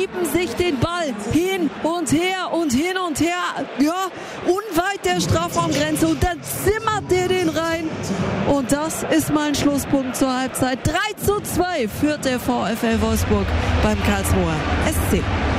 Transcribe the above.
schieben sich den Ball hin und her und hin und her. Ja, unweit der Strafraumgrenze und dann zimmert der den rein. Und das ist mal ein Schlusspunkt zur Halbzeit. 3:2 führt der VfL Wolfsburg beim Karlsruher SC.